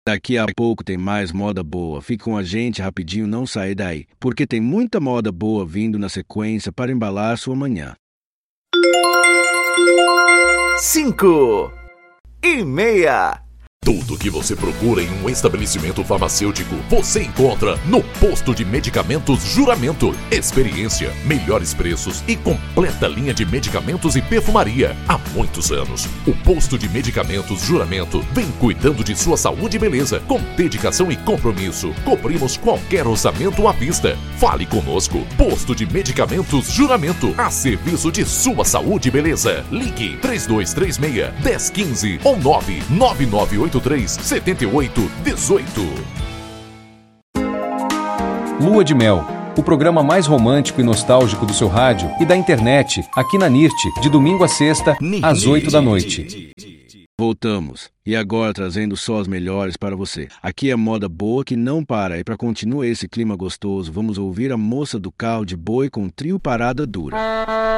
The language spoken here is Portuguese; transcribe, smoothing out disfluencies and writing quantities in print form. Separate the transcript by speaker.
Speaker 1: Daqui a pouco tem mais moda boa. Fica com a gente rapidinho, não sai daí, porque tem muita moda boa vindo na sequência para embalar sua manhã.
Speaker 2: 5:30.
Speaker 3: Tudo que você procura em um estabelecimento farmacêutico, você encontra no Posto de Medicamentos Juramento. Experiência, melhores preços e completa linha de medicamentos e perfumaria. Há muitos anos, o Posto de Medicamentos Juramento vem cuidando de sua saúde e beleza. Com dedicação e compromisso, cobrimos qualquer orçamento à vista. Fale conosco. Posto de Medicamentos Juramento, a serviço de sua saúde e beleza. Ligue 3236-1015 ou 99983-7818.
Speaker 4: Lua de Mel, o programa mais romântico e nostálgico do seu rádio e da internet, aqui na NIRT, de domingo a sexta, às 8 da noite.
Speaker 1: Voltamos, e agora trazendo só as melhores para você. Aqui é moda boa que não para, e para continuar esse clima gostoso, vamos ouvir a moça do carro de boi com trio Parada Dura.